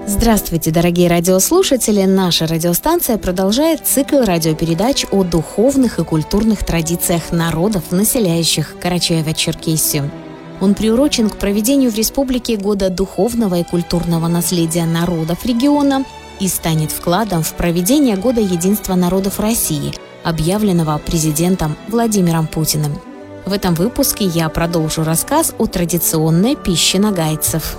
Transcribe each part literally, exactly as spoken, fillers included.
Здравствуйте, дорогие радиослушатели! Наша радиостанция продолжает цикл радиопередач о духовных и культурных традициях народов, населяющих Карачаево-Черкесию. Он приурочен к проведению в республике Года духовного и культурного наследия народов региона и станет вкладом в проведение Года единства народов России, объявленного президентом Владимиром Путиным. В этом выпуске я продолжу рассказ о традиционной пище нагайцев.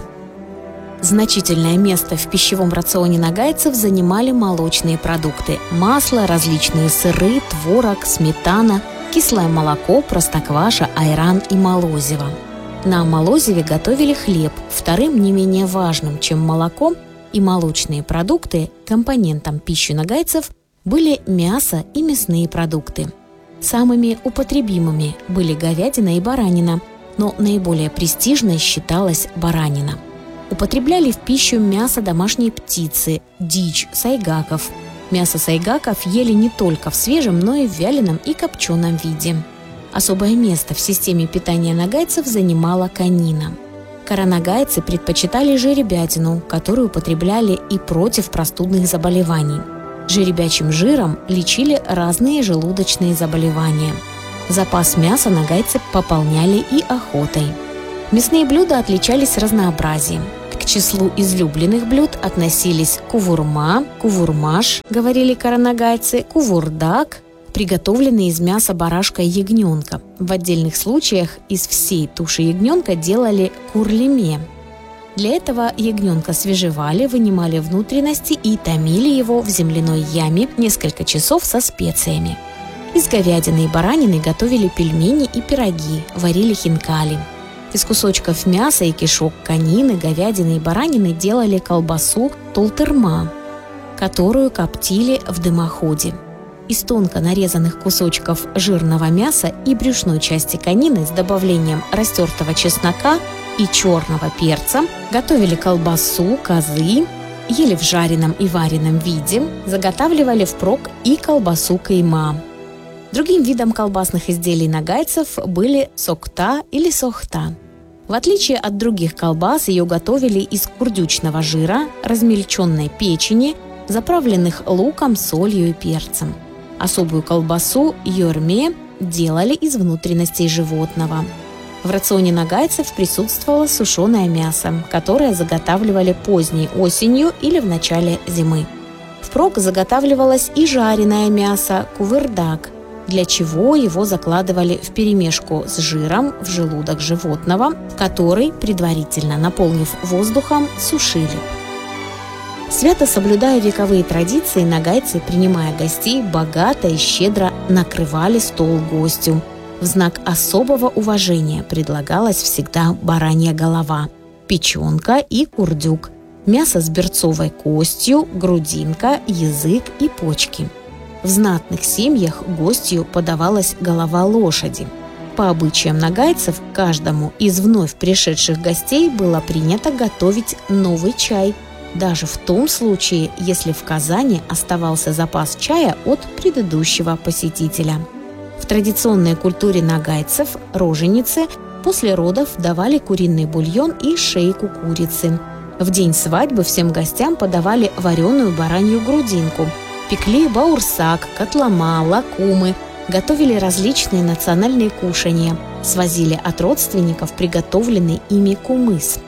Значительное место в пищевом рационе нагайцев занимали молочные продукты – масло, различные сыры, творог, сметана, кислое молоко, простокваша, айран и молозиво. На молозиве готовили хлеб, вторым не менее важным, чем молоко и молочные продукты, компонентом пищи нагайцев были мясо и мясные продукты. Самыми употребимыми были говядина и баранина, но наиболее престижной считалась баранина. Употребляли в пищу мясо домашней птицы, дичь, сайгаков. Мясо сайгаков ели не только в свежем, но и в вяленом и копченом виде. Особое место в системе питания нагайцев занимала конина. Каранагайцы предпочитали жеребятину, которую употребляли и против простудных заболеваний. Жеребячим жиром лечили разные желудочные заболевания. Запас мяса нагайцы пополняли и охотой. Мясные блюда отличались разнообразием. К числу излюбленных блюд относились кувурма, кувурмаш, говорили каранагайцы, кувурдак, приготовленный из мяса барашка и ягненка. В отдельных случаях из всей туши ягненка делали курлеме. Для этого ягненка свежевали, вынимали внутренности и томили его в земляной яме несколько часов со специями. Из говядины и баранины готовили пельмени и пироги, варили хинкали. Из кусочков мяса и кишок конины, говядины и баранины делали колбасу толтырма, которую коптили в дымоходе. Из тонко нарезанных кусочков жирного мяса и брюшной части конины с добавлением растертого чеснока и черного перца готовили колбасу, козы, ели в жареном и вареном виде, заготавливали впрок и колбасу кайма. Другим видом колбасных изделий нагайцев были сокта или сохта. В отличие от других колбас, ее готовили из курдючного жира, размельченной печени, заправленных луком, солью и перцем. Особую колбасу йорме делали из внутренностей животного. В рационе нагайцев присутствовало сушеное мясо, которое заготавливали поздней осенью или в начале зимы. Впрок заготавливалось и жареное мясо кувырдак, для чего его закладывали вперемешку с жиром в желудок животного, который, предварительно наполнив воздухом, сушили. Свято соблюдая вековые традиции, нагайцы, принимая гостей, богато и щедро накрывали стол гостю. В знак особого уважения предлагалась всегда баранья голова, печенка и курдюк, мясо с берцовой костью, грудинка, язык и почки. В знатных семьях гостью подавалась голова лошади. По обычаям нагайцев, каждому из вновь пришедших гостей было принято готовить новый чай, даже в том случае, если в казане оставался запас чая от предыдущего посетителя. В традиционной культуре нагайцев роженице после родов давали куриный бульон и шейку курицы. В день свадьбы всем гостям подавали вареную баранью грудинку, пекли баурсак, котлома, лакумы, готовили различные национальные кушанья, свозили от родственников приготовленный ими кумыс.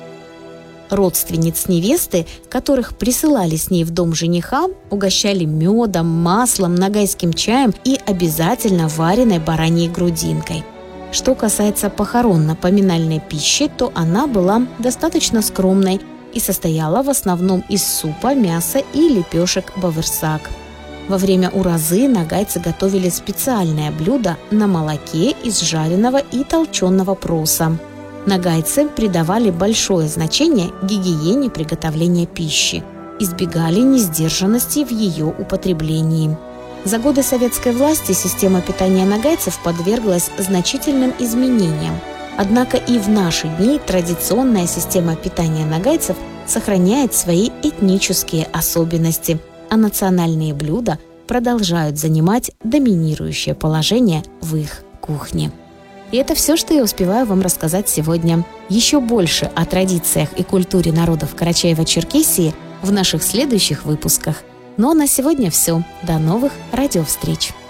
Родственниц невесты, которых присылали с ней в дом жениха, угощали медом, маслом, нагайским чаем и обязательно вареной бараньей грудинкой. Что касается похоронно-поминальной пищи, то она была достаточно скромной и состояла в основном из супа, мяса и лепешек баурсак. Во время уразы нагайцы готовили специальное блюдо на молоке из жареного и толченого проса. Нагайцы придавали большое значение гигиене приготовления пищи, избегали несдержанности в ее употреблении. За годы советской власти система питания нагайцев подверглась значительным изменениям. Однако и в наши дни традиционная система питания нагайцев сохраняет свои этнические особенности, а национальные блюда продолжают занимать доминирующее положение в их кухне. И это все, что я успеваю вам рассказать сегодня. Еще больше о традициях и культуре народов Карачаево-Черкесии в наших следующих выпусках. Ну а на сегодня все. До новых радиовстреч!